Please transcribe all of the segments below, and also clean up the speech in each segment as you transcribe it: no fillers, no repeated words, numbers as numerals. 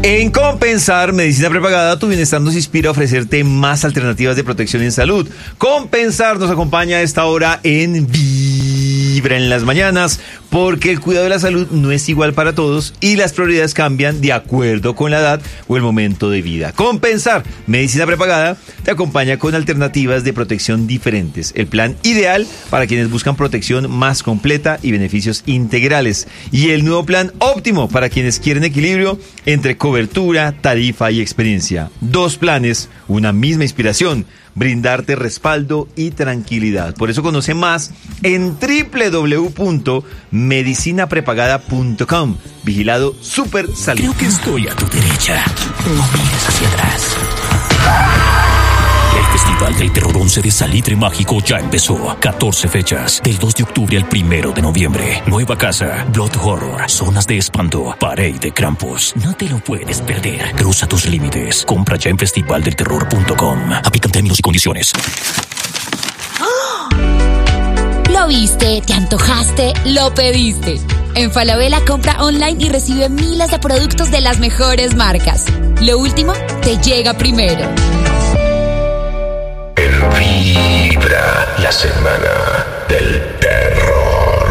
En Compensar, Medicina Prepagada, tu bienestar nos inspira a ofrecerte más alternativas de protección en salud. Compensar nos acompaña a esta hora en Vibra en las mañanas, porque el cuidado de la salud no es igual para todos y las prioridades cambian de acuerdo con la edad o el momento de vida. Compensar, Medicina Prepagada, te acompaña con alternativas de protección diferentes. El plan ideal para quienes buscan protección más completa y beneficios integrales. Y el nuevo plan óptimo para quienes quieren equilibrio entre cobertura, tarifa y experiencia. 2 planes, una misma inspiración: brindarte respaldo y tranquilidad. Por eso conoce más en www.medicinaprepagada.com. Vigilado Super Salud. Creo que estoy a tu derecha. No mires hacia atrás. El Festival del Terror 11 de Salitre Mágico ya empezó. 14 fechas, del 2 de octubre al 1 de noviembre. Nueva casa, Blood Horror, zonas de espanto, Parade de Krampus. No te lo puedes perder. Cruza tus límites. Compra ya en festivaldelterror.com. Aplican términos y condiciones. Lo viste, te antojaste, lo pediste. En Falabella compra online y recibe miles de productos de las mejores marcas. Lo último te llega primero. Vibra, la semana del terror.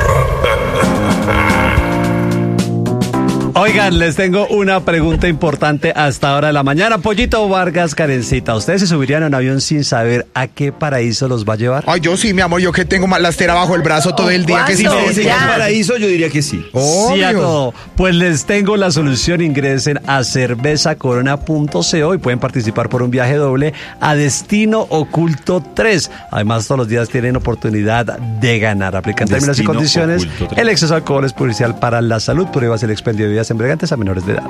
Oigan, les tengo una pregunta importante a esta hora de la mañana. Pollito Vargas, Karencita, ¿ustedes se subirían a un avión sin saber a qué paraíso los va a llevar? Ay, yo sí, mi amor, yo que tengo la estera bajo el brazo todo el día. Que Si sí, me dicen paraíso, yo diría que sí. Sí a todo. Pues les tengo la solución. Ingresen a cervezacorona.co y pueden participar por un viaje doble a Destino Oculto 3. Además, todos los días tienen oportunidad de ganar. Aplican términos y condiciones. El exceso de alcohol es perjudicial para la salud. Prohíbas el expendio de bebidas embriagantes a menores de edad.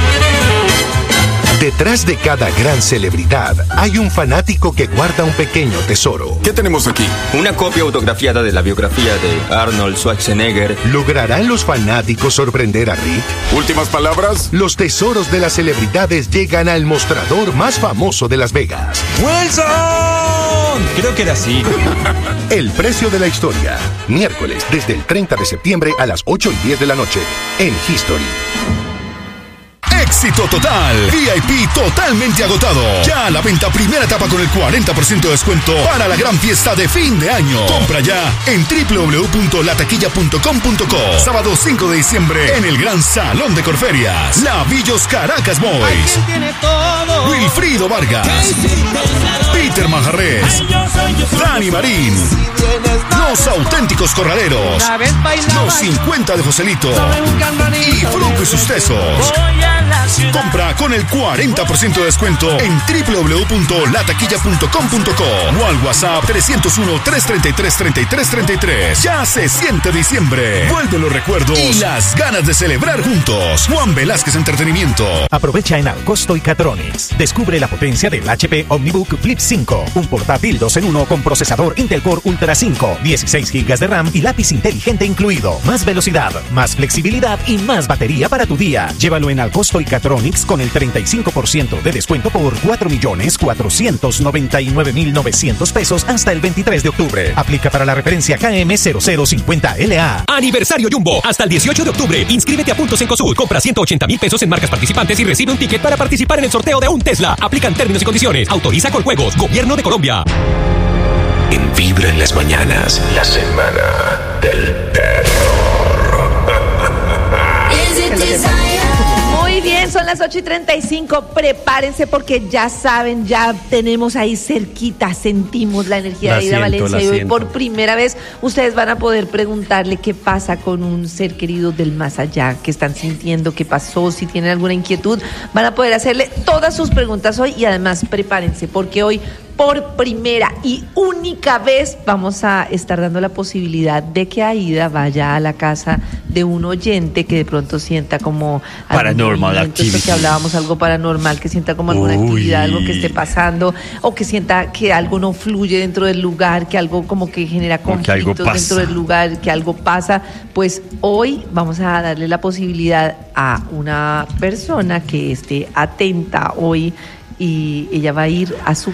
Detrás de cada gran celebridad hay un fanático que guarda un pequeño tesoro. ¿Qué tenemos aquí? Una copia autografiada de la biografía de Arnold Schwarzenegger. ¿Lograrán los fanáticos sorprender a Rick? ¿Últimas palabras? Los tesoros de las celebridades llegan al mostrador más famoso de Las Vegas. ¡Wilson! Creo que era así. El precio de la historia. Miércoles, desde el 30 de septiembre a las 8:10 de la noche. En History. Éxito total. VIP totalmente agotado. Ya a la venta primera etapa con el 40% de descuento para la gran fiesta de fin de año. Compra ya en www.lataquilla.com.co. Sábado 5 de diciembre en el Gran Salón de Corferias. Lavillos Caracas Boys. Wilfrido Vargas. Peter Manjarres. Dani Marín. Los Auténticos Corraleros. Los 50 de Joselito. Y Fruco y sus tesos. Compra con el 40% de descuento en www.lataquilla.com.co o al WhatsApp 301-333-3333. Ya se siente diciembre. Vuelven los recuerdos y las ganas de celebrar juntos. Juan Velázquez Entretenimiento. Aprovecha en Alcosto y Catronics. Descubre la potencia del HP OmniBook Flip 5. Un portátil 2 en 1 con procesador Intel Core Ultra 5, 16 GB de RAM y lápiz inteligente incluido. Más velocidad, más flexibilidad y más batería para tu día. Llévalo en Alcosto y Catronics con el 35% de descuento por 4.499.900 pesos hasta el 23 de octubre. Aplica para la referencia KM0050LA. Aniversario Jumbo. Hasta el 18 de octubre. Inscríbete a Puntos en Cosur. Compra 180,000 pesos en marcas participantes y recibe un ticket para participar en el sorteo de un Tesla. Aplican términos y condiciones. Autoriza Coljuegos. Gobierno de Colombia. En Vibra en las mañanas, la semana del terror. Muy bien, son las 8:35. Prepárense porque ya saben, ya tenemos ahí cerquita, sentimos la energía de Aida Valencia. Y hoy por primera vez ustedes van a poder preguntarle qué pasa con un ser querido del más allá, qué están sintiendo, qué pasó, si tienen alguna inquietud. Van a poder hacerle todas sus preguntas hoy y además prepárense porque hoy por primera y única vez vamos a estar dando la posibilidad de que Aida vaya a la casa de un oyente que de pronto sienta como Paranormal Activity, que hablábamos, algo paranormal, que sienta como alguna actividad, algo que esté pasando, o que sienta que algo no fluye dentro del lugar, que algo como que genera conflictos dentro del lugar, que algo pasa. Pues hoy vamos a darle la posibilidad a una persona que esté atenta hoy y ella va a ir a su casa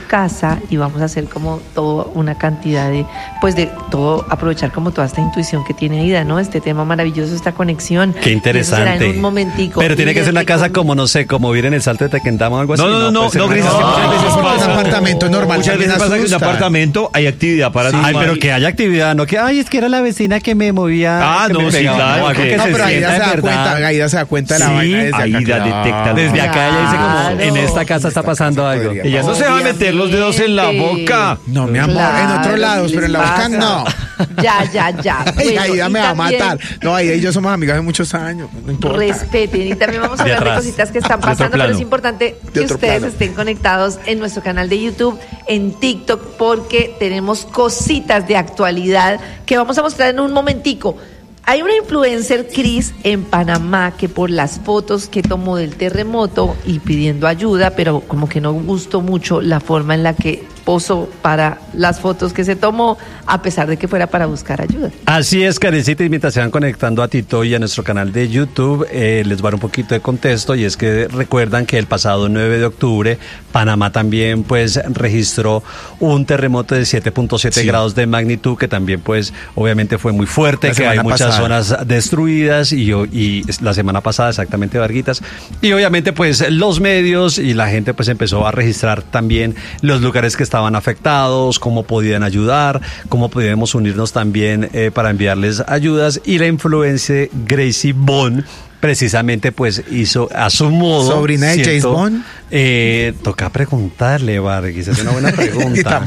casa y vamos a hacer como toda una cantidad de, pues de todo, aprovechar como toda esta intuición que tiene Aida, ¿no? Este tema maravilloso, esta conexión. Qué interesante. Será en un momentico. Pero tiene que ser una casa como, no sé, como vivir en el Salto de Tequendama o algo así. No, Gris, muchas veces pasa. Un apartamento normal. Muchas veces pasa que en un apartamento hay actividad para ti. Ay, pero que haya actividad, no que, ay, es que era la vecina que me movía. Ah, no, sí, claro. No, pero Aida se da cuenta de la vaina desde acá. Aida detecta. Desde acá ella dice como, en esta casa está pasando algo. Ella no se va a meter los dedos en la boca. No, mi amor, en otros lados, pero en la boca no. Ya. Bueno, Aida me va a matar. No, Aida y yo somos amigas de muchos años. No importa. Respeten. Y también vamos a hablar de cositas que están pasando, pero es importante que ustedes estén conectados en nuestro canal de YouTube, en TikTok, porque tenemos cositas de actualidad que vamos a mostrar en un momentico. Hay una influencer, Cris, en Panamá, que por las fotos que tomó del terremoto y pidiendo ayuda, pero como que no gustó mucho la forma en la que posó para las fotos que se tomó, a pesar de que fuera para buscar ayuda. Así es, Karencita, y mientras se van conectando a Tito y a nuestro canal de YouTube, les voy a dar un poquito de contexto, y es que recuerdan que el pasado 9 de octubre, Panamá también pues registró un terremoto de 7.7 grados de magnitud, que también pues obviamente fue muy fuerte, que hay muchas zonas destruidas, y la semana pasada exactamente, Varguitas, y obviamente pues los medios y la gente pues empezó a registrar también los lugares que estaban afectados, cómo podían ayudar, cómo podíamos unirnos también para enviarles ayudas, y la influencer Gracie Bond precisamente pues hizo a su modo. ¿Sobrina de James Bond? Toca preguntarle, Vargas, es una buena pregunta.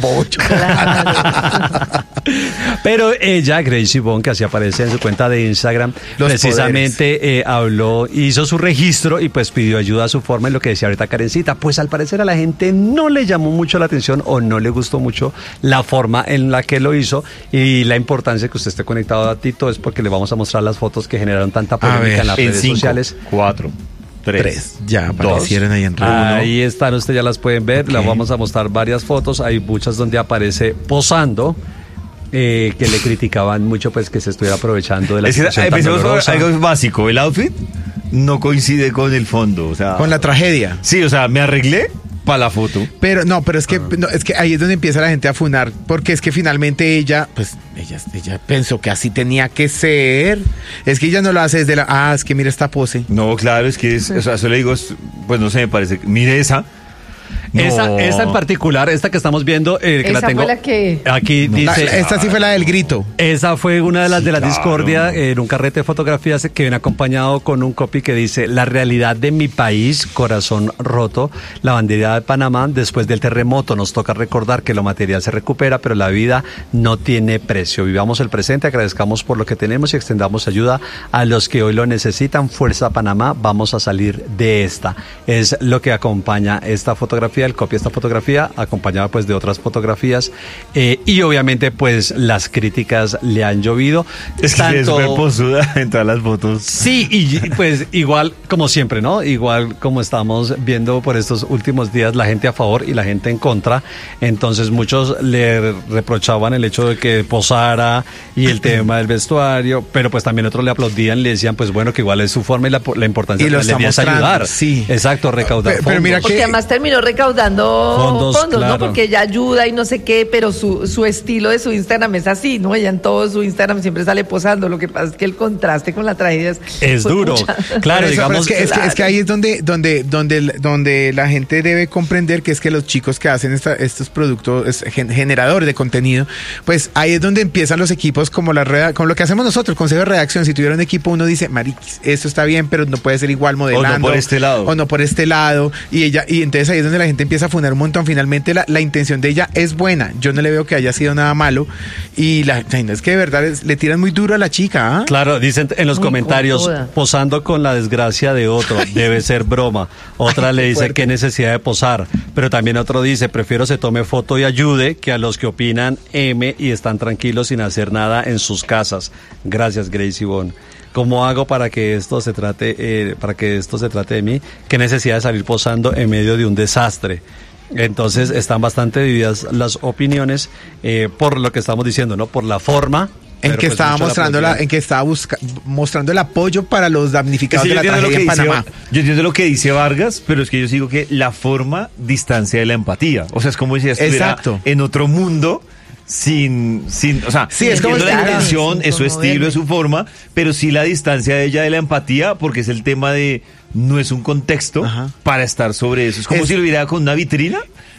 Pero ella, Gracie Bond, que así aparece en su cuenta de Instagram, precisamente habló, hizo su registro y pues pidió ayuda a su forma, en lo que decía ahorita Karencita. Pues al parecer a la gente no le llamó mucho la atención o no le gustó mucho la forma en la que lo hizo, y la importancia que usted esté conectado a Tito es porque le vamos a mostrar las fotos que generaron tanta polémica en las redes sociales. 4, 3, ya aparecieron ahí en uno. Ahí están, ustedes ya las pueden ver. Les vamos a mostrar varias fotos. Hay muchas donde aparece posando. Que le criticaban mucho pues que se estuviera aprovechando de la situación tan dolorosa. Algo básico, el outfit no coincide con el fondo, o sea, con la tragedia. Sí, o sea, me arreglé para la foto. Pero es que ahí es donde empieza la gente a funar, porque es que finalmente ella pensó que así tenía que ser. Es que ella no lo hace desde es que mira esta pose. No, claro, es que o sea, eso le digo, pues no sé, me parece, mire esa. No. Esa en particular, esta que estamos viendo, que esa la tengo fue la que... aquí dice... Esta sí fue la del grito. Esa fue una de las discordia en un carrete de fotografías que viene acompañado con un copy que dice: la realidad de mi país, corazón roto, la bandera de Panamá después del terremoto. Nos toca recordar que lo material se recupera, pero la vida no tiene precio. Vivamos el presente, agradezcamos por lo que tenemos y extendamos ayuda a los que hoy lo necesitan. Fuerza Panamá, vamos a salir de esta. Es lo que acompaña esta fotografía, el copy de esta fotografía, acompañada pues de otras fotografías, y obviamente pues las críticas le han llovido. Es que es súper posuda en todas las fotos. Sí, y pues igual como siempre, ¿no? Igual como estamos viendo por estos últimos días, la gente a favor y la gente en contra. Entonces muchos le reprochaban el hecho de que posara y el tema del vestuario, pero pues también otros le aplaudían, le decían pues bueno, que igual es su forma y la importancia que le es ayudar. Sí. Exacto, recaudar fondos. Pero mira que... Porque además terminó recaudando fondos, claro, ¿no? Porque ella ayuda y no sé qué, pero su estilo de su Instagram es así, ¿no? Ella en todo su Instagram siempre sale posando. Lo que pasa es que el contraste con la tragedia es duro. Claro, digamos. Es que ahí es donde la gente debe comprender que es que los chicos que hacen estos productos, generadores de contenido, pues ahí es donde empiezan los equipos como lo que hacemos nosotros, el consejo de redacción. Si tuviera un equipo, uno dice, mariquis, esto está bien, pero no puede ser igual modelando. O no por este lado. O no por este lado. Y entonces ahí es donde la gente empieza a funar un montón. Finalmente la intención de ella es buena. Yo no le veo que haya sido nada malo. Y es que de verdad le tiran muy duro a la chica. ¿Ah? Claro, dicen en los comentarios, posando con la desgracia de otro, debe ser broma. Otra le dice, qué necesidad de posar. Pero también otro dice, prefiero se tome foto y ayude que a los que opinan M y están tranquilos sin hacer nada en sus casas. Gracias, Gracie Bond. ¿Cómo hago para que esto se trate de mí? ¿Qué necesidad de salir posando en medio de un desastre? Entonces están bastante divididas las opiniones por lo que estamos diciendo, ¿no? Por la forma En que estaba mostrando el apoyo para los damnificados de la tragedia en Panamá. Yo entiendo lo que dice Vargas, pero es que yo digo que la forma distancia de la empatía. O sea, es como si estuviera en otro mundo o sea, sí, es como la intención, es su estilo, es su forma, pero sí la distancia de ella de la empatía, porque es el tema de no es un contexto para estar sobre eso. Es como si lo hubiera con una vitrina.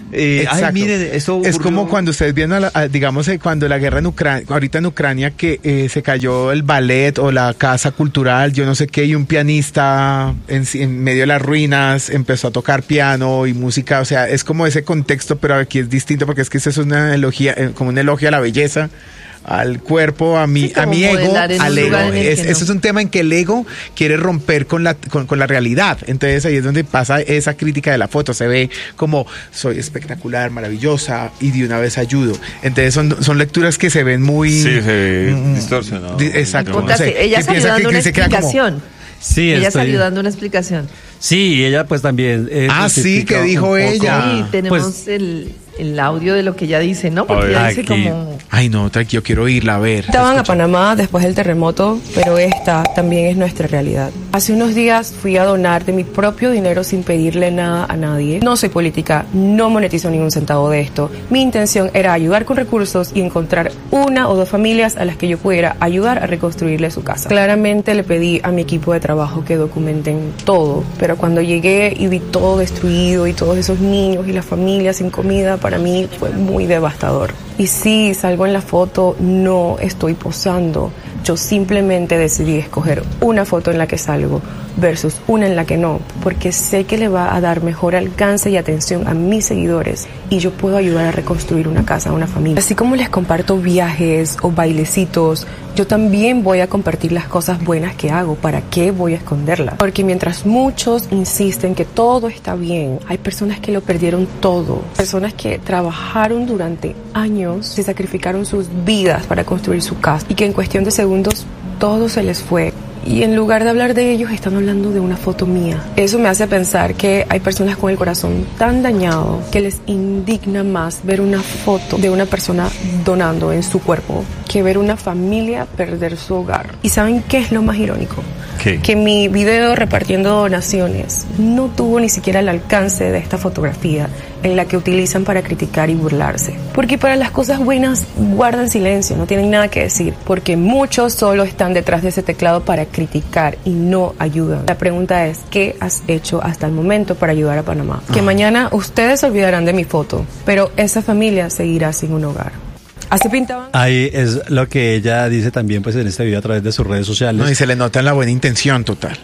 Ay, miren, eso es como cuando ustedes vieron, digamos, cuando la guerra ahorita en Ucrania, que se cayó el ballet o la casa cultural, yo no sé qué, y un pianista en medio de las ruinas empezó a tocar piano y música. O sea, es como ese contexto, pero aquí es distinto porque es que eso es una elogio, como un elogio a la belleza, al cuerpo, a mi ego, al ego. Eso es un tema en que el ego quiere romper con la realidad. Entonces ahí es donde pasa esa crítica de la foto. Se ve como soy espectacular, maravillosa y de una vez ayudo. Entonces son lecturas que se ven muy... Sí, se ve distorsionado. Exacto. No sé, ella salió dando una explicación. Sí, ella salió dando una explicación. Sí, ella pues también... sí, que dijo ella. Sí, tenemos el audio de lo que ella dice, ¿no? Porque ella dice como... Ay, no, tranquilo, quiero irla a ver. Estaban a Panamá después del terremoto, pero esta también es nuestra realidad. Hace unos días fui a donar de mi propio dinero sin pedirle nada a nadie. No soy política, no monetizo ningún centavo de esto. Mi intención era ayudar con recursos y encontrar 1 o 2 familias a las que yo pudiera ayudar a reconstruirle su casa. Claramente le pedí a mi equipo de trabajo que documenten todo, pero cuando llegué y vi todo destruido y todos esos niños y las familias sin comida, para mí fue muy devastador. Y sí, salgo en la foto, no estoy posando. Yo simplemente decidí escoger una foto en la que salgo versus una en la que no, porque sé que le va a dar mejor alcance y atención a mis seguidores y yo puedo ayudar a reconstruir una casa, una familia. Así como les comparto viajes o bailecitos, yo también voy a compartir las cosas buenas que hago. ¿Para qué voy a esconderlas? Porque mientras muchos insisten que todo está bien, hay personas que lo perdieron todo, personas que trabajaron durante años, se sacrificaron sus vidas para construir su casa y que en cuestión de segundos todo se les fue. Y en lugar de hablar de ellos, están hablando de una foto mía. Eso me hace pensar que hay personas con el corazón tan dañado que les indigna más ver una foto de una persona donando en su cuerpo que ver una familia perder su hogar. ¿Y saben qué es lo más irónico? ¿Qué? Que mi video repartiendo donaciones no tuvo ni siquiera el alcance de esta fotografía en la que utilizan para criticar y burlarse. Porque para las cosas buenas guardan silencio, no tienen nada que decir. Porque muchos solo están detrás de ese teclado para criticar y no ayudan. La pregunta es, ¿qué has hecho hasta el momento para ayudar a Panamá? Que mañana ustedes se olvidarán de mi foto, pero esa familia seguirá sin un hogar. Así pintaban. Ahí es lo que ella dice también pues en este video a través de sus redes sociales. No, y se le nota la buena intención total.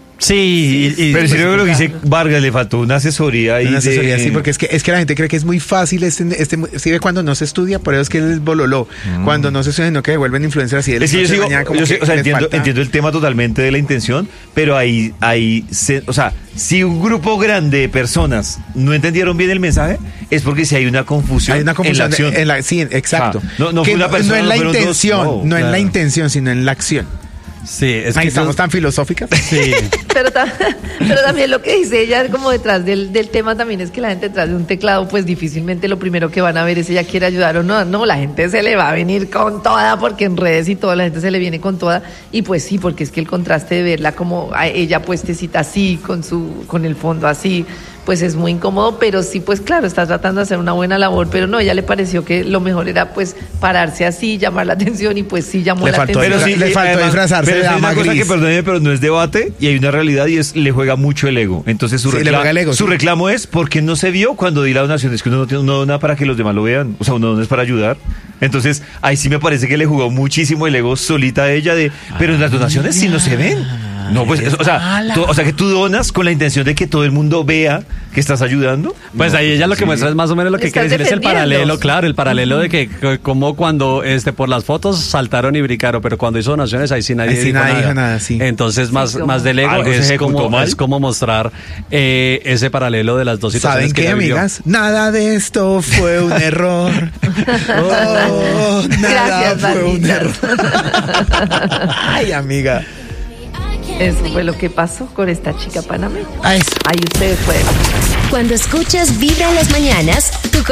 Sí, pero si creo que lo que dice Vargas, le faltó una asesoría ahí. Una asesoría, sí, porque es que la gente cree que es muy fácil sí, ve cuando no se estudia, por eso es que es bololó. Cuando no se estudia, no que devuelven influencias así. Es que entiendo el tema totalmente de la intención, pero o sea, si un grupo grande de personas no entendieron bien el mensaje, es porque si hay una confusión, en la acción. Sí, exacto. No fue una persona, no en la intención, en la intención, sino en la acción. Sí, es que estamos tan filosóficas. Sí. pero también lo que dice ella como detrás del tema también es que la gente detrás de un teclado pues difícilmente lo primero que van a ver es ella quiere ayudar o no. No, la gente se le va a venir con toda porque en redes y toda la gente se le viene con toda y pues sí, porque es que el contraste de verla como a ella puestecita así con el fondo así pues es muy incómodo, pero sí, pues claro, está tratando de hacer una buena labor, pero no, ella le pareció que lo mejor era pues pararse así, llamar la atención y pues sí llamó la atención. Pero sí, le faltó disfrazarse de dama gris. Pero es una cosa que, perdóneme, pero no es debate y hay una realidad y le juega mucho el ego. Entonces su reclamo es porque no se vio cuando di la donación, es que uno no dona para que los demás lo vean, o sea, uno dona es para ayudar. Entonces, ahí sí me parece que le jugó muchísimo el ego solita a ella pero en las donaciones sí no se ven. No, pues, o sea, que tú donas con la intención de que todo el mundo vea que estás ayudando. Pues ahí ella lo que muestra es más o menos lo que quiere decir, es el paralelo, claro, el paralelo de que como cuando por las fotos saltaron y brincaron, pero cuando hizo donaciones ahí sí nadie dijo nada. Sí. Entonces más del ego es como mostrar ese paralelo de las dos situaciones. ¿Saben qué, amigas? Nada de esto fue un error. Nada fue un error. Ay, amiga. Eso fue lo que pasó con esta chica panameña. Ahí ustedes pueden. Cuando escuchas Vibra en las mañanas, tu